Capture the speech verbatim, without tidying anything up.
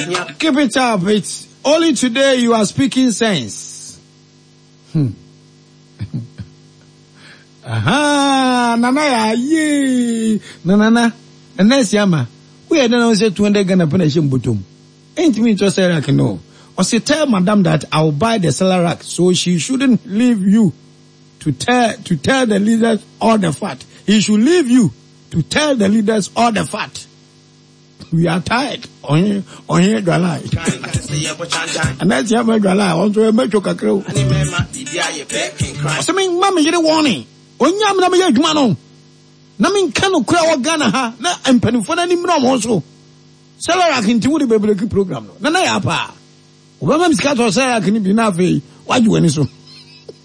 Keep it up. It's only today you are speaking sense. Hmm. Aha, nana ya ye, nana, and next yama. We had done say two hundred Ghana pension bottom. Ain't me to say like no. Or say tell madam that I'll buy the Celerac, so she shouldn't leave you to tell to tell the leaders all the fat. He should leave you to tell the leaders all the fat. We are tired. On here, on here, Galai. And that's your Galai. Also, a metro cacro. I mean, Mamma, you're warning. On Yam Namia Gmano. Namin cano crowd Ghana ha, na and penny for any mom also. Celerac into the biblical program. Nanayapa. Woman's cat or Sarah can be enough. Why do you any so?